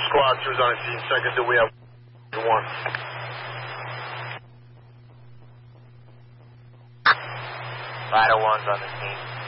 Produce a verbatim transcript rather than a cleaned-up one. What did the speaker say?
Squad two's on the scene. Second, do we have one? Vital one's on the scene.